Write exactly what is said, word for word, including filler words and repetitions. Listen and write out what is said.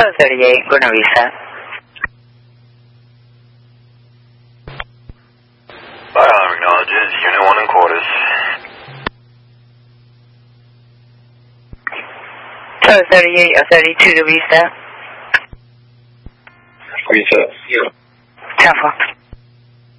Tower thirty-eight, Buena Vista. Fire acknowledges, Unit one in quarters. Tower thirty-eight or thirty-two to Vista. Vista. ten four.